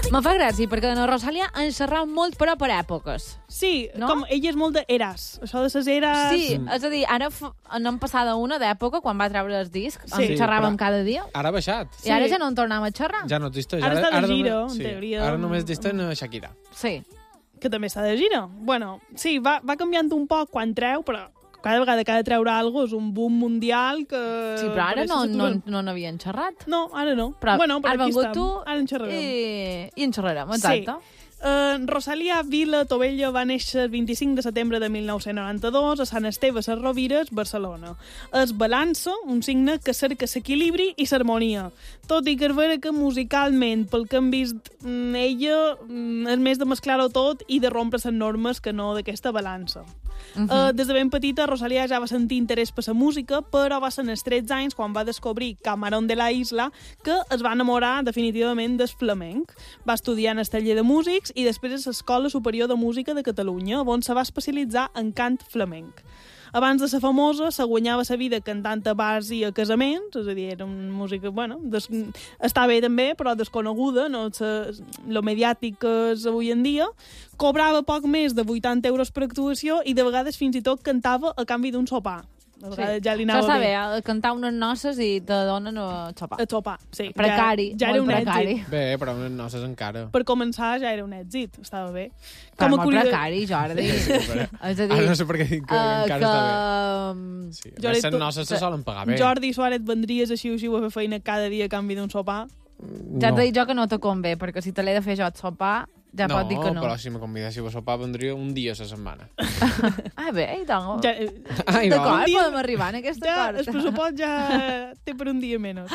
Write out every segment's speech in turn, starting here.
Me fa gràcia, perquè la Rosalia ha enxerrat molt, però per èpoques. Sí, no? com ella és molt d'eres. Això de ses eres... Sí, és a dir, ara n'hem passat una d'època, quan va treure el disc, Sí, en xerràvem però cada dia, Ara ha baixat. i ara ja no en tornem a xerrar. Ja no existeix. Ara està de giro, només, en teoria. Ara només existeix Shakira. Sí. Que també està de gira. Bueno, sí, va canviant un poc quan treu, però cada vegada que ha de treure alguna cosa és un boom mundial que... Sí, però ara no n'havien xerrat. No, ara no. Però bueno, has aquí vengut estem. tu Ara en xerrarem. i en xerrarem, exacte. Sí. Rosalia Vila Tobello va néixer el 25 de setembre de 1992 a Sant Esteve, Ses Rovires, Barcelona. És balança, un signe que cerca l'equilibri i l'harmonia. Tot i que és vera que musicalment, pel que hem vist, ella és més de mesclar-ho tot i de rompre les normes que no d'aquesta balança. Des de ben petita, Rosalia ja va sentir interès per la música, però va ser als 13 anys quan va descobrir Camarón de la Isla que es va enamorar definitivament del flamenc. Va estudiar en el taller de músics i després a l'Escola Superior de Música de Catalunya, on se va especialitzar en cant flamenc. Abans de ser famosa, se guanyava la vida cantant a bars i a casaments, és a dir, era una música, bueno, està bé també, però desconeguda, no lo mediàtic que és avui en dia. Cobrava poc més de 80 euros per actuació i de vegades fins i tot cantava a canvi d'un sopar. A vegades ja li Això anava està bé. bé, cantar unes noces i te donen a sopar. A sopar, sí. Precari, ja era molt un precari. èxit. Bé, però unes noces encara. Per començar ja era un èxit, estava bé. Però molt curiós- precari, Jordi. És a dir, Ara no sé per què dic que encara està bé. Sí, Jo les l'he noces se solen pagar bé. Jordi Suárez, vendries així a fer feina cada dia a canvi d'un sopar? ja t'he dit jo que no te convé, perquè si te l'he de fer jo a sopar, ja pot dir que no. però si me convidéssiu a sopar vendria un dia a la setmana. Ah, bé, i tant. Ja, Ai, no. D'acord, Un dia- podem arribar en aquest ja, acord. el pressupost ja té per un dia menys.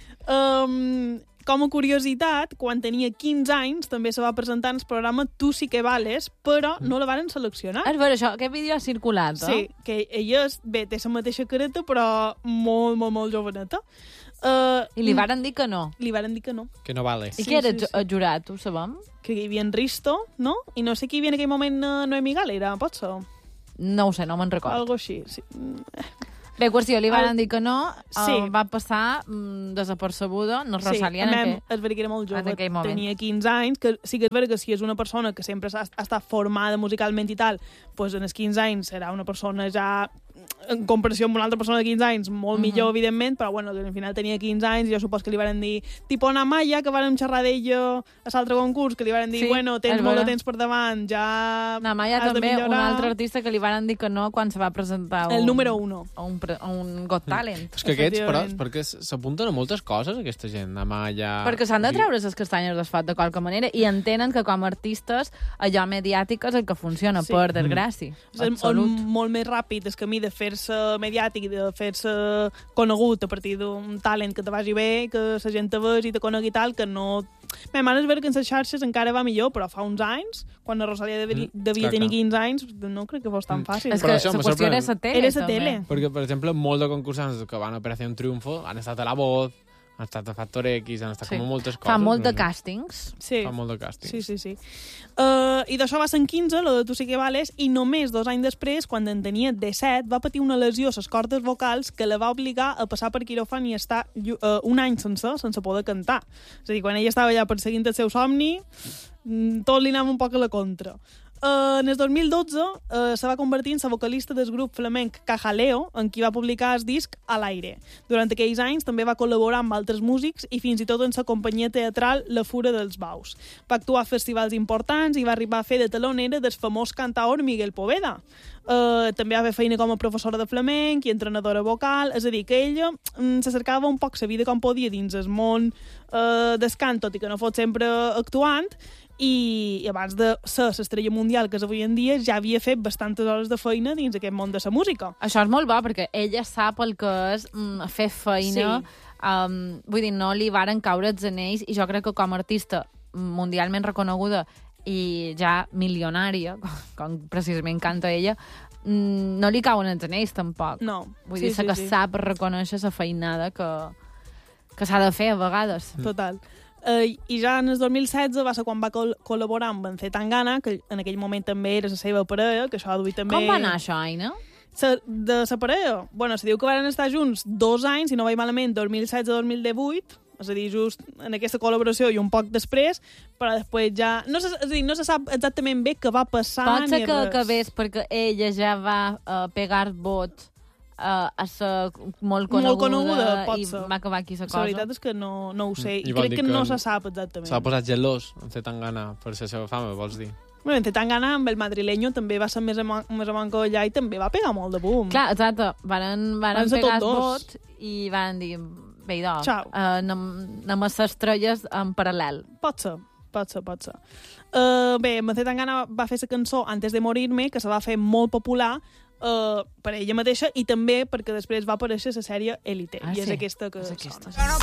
Com a curiositat, quan tenia 15 anys, també se va presentar en el programa Tu sí que vales, però no la varen seleccionar. És vera, això, aquest vídeo ha circulat, no? Sí, que ella bé, té la mateixa careta, però molt, molt, molt joveneta. I li varen dir que no. Li varen dir que no. Que no vale. I Sí, qui era sí, sí. el jurat, ho sabem? Que hi havia en Risto, no? I no sé qui hi havia en aquell moment Noemi Galera, pot ser? No ho sé, no me'n recordo. Algo així, sí. Bé, qüestió, li varen dir que no, Sí. va passar desapercebuda, no Rosalia, sí, en és vera que era molt en jove, aquell moment. tenia 15 anys, que sí que és vera que si és una persona que sempre ha estat formada musicalment i tal, doncs en els 15 anys serà una persona ja, en comparació amb una altra persona de 15 anys, molt millor, evidentment, però bueno, al final tenia 15 anys, jo supos que li varen dir, tipo Ana Maya, que vàrem xerrar d'ella a l'altre concurs, que li varen dir, Sí, bueno, tens és molt de vera. temps per davant, ja No, hi ha has de també un millorar. altre artista que li varen dir que no quan se va presentar El número 1. a un Got Talent. És que aquests, però, Efectivament. perquè s'apunten a moltes coses, aquesta gent. Amaya... Perquè s'han de treure les castanyes del foc de qualque manera i entenen que com a artistes allò mediàtic és el que funciona, Sí. per desgràcia. És molt més ràpid el camí de fer-se mediàtic i de fer-se conegut a partir d'un talent que te vagi bé, que la gent te vegi i te conegui tal, que no... Bé, ara és vera que en les xarxes encara va millor, però fa uns anys, quan la Rosalia devia clar, tenir clar. 15 anys, no crec que fos tan fàcil. És Però que això la me qüestió era sorprèn. la tele, Era la també. tele. Perquè, per exemple, molts de concursants que van a Operació Triunfo han estat a La Voz, han estat a Factor X, han estat Sí. com a moltes coses. Fa molt de no? càstings. Sí. Fa molt de càstings. Sí. I d'això va ser en 15, lo de Tu sí que vales, i només 2 anys després, quan en tenia 17, va patir una lesió a les cordes vocals que la va obligar a passar per quiròfan i estar un any sense poder cantar. És a dir, quan ella estava ja perseguint el seu somni, tot li anava un poc a la contra. En el 2012 se va convertir en la vocalista del grup flamenc Cajaleo, en qui va publicar el disc A l'aire. Durant aquells anys també va col·laborar amb altres músics i fins i tot en la companyia teatral La Fura dels Baus. Va actuar a festivals importants i va arribar a fer de talonera del famós cantaor Miguel Poveda. També va fer feina com a professora de flamenc i entrenadora vocal, és a dir, que ella se cercava un poc la vida com podia dins el món del cant, tot i que no fos sempre actuant, i abans de ser l'estrella mundial que és avui en dia ja havia fet bastantes hores de feina dins aquest món de la música. Això és molt bo, perquè ella sap el que és fer feina. Sí. Vull dir, no li varen caure els anells, i jo crec que com a artista mundialment reconeguda i ja milionària, com precisament canta ella, no li cauen els anells, tampoc. No. Vull dir, que sap reconèixer la feinada que s'ha de fer a vegades. Total. I ja en el 2016 va ser quan va col·laborar amb en C. Tangana, que en aquell moment també era la seva parella, que això ha duit també... Com va anar això, Aina? De la parella? Bueno, se diu que van estar junts 2 anys, si no vaig malament, 2016-2018, És a dir, just en aquesta col·laboració i un poc després, però després ja... És a dir, no se sap exactament bé què va passar Pot ser ni que res. acabés perquè ella ja va pegar vot a ser molt coneguda, pot i ser. va acabar aquí la La cosa. veritat és que no ho sé. I I vol crec dir que no que se sap exactament. S'ha posat gelós, en Zetangana, per la seva fama, vols dir? Bueno, en Zetangana, amb el madrileño, també va ser més amanco allà i també va pegar molt de boom. Clar, exacte. Varen ser pegar el tots dos. vot i van dir, bé, idò, Xau. anem a ser estrelles en paral·lel. Pot ser. Bé, en Zetangana va fer la cançó Antes de morirme, que se va fer molt popular per ella mateixa i també perquè després va aparèixer la sèrie Élite. Ah, I és sí? aquesta que És aquesta. sona.